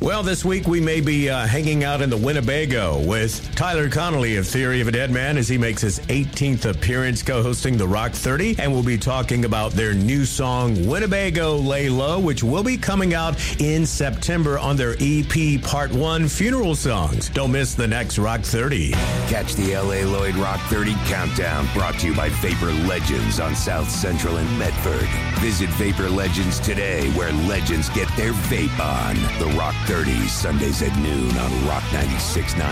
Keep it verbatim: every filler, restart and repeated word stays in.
Well, this week we may be uh, hanging out in the Winnebago with Tyler Connolly of Theory of a Dead Man as he makes his eighteenth appearance co-hosting the Rock thirty. And we'll be talking about their new song, Winnebago Lay Low, which will be coming out in September on their E P Part one, Funeral Songs. Don't miss the next Rock thirty. Catch the L A Lloyd Rock thirty Countdown, brought to you by Vapor Legends on South Central and Medford. Visit Vapor Legends today, where legends get their vape on. The Rock thirty, Sundays at noon on Rock ninety-six point nine.